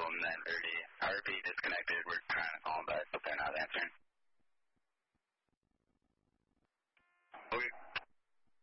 and then Ernie. RP disconnected. We're trying to call him back.